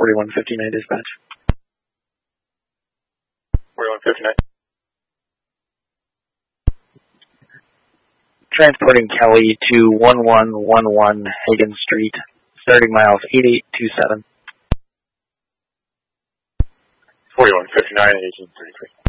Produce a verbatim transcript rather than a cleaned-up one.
forty-one fifty-nine dispatch. forty-one fifty-nine. Transporting Kelly to one one one one Hagen Street, starting miles eight eight two seven. forty-one fifty-nine, eighteen thirty-three.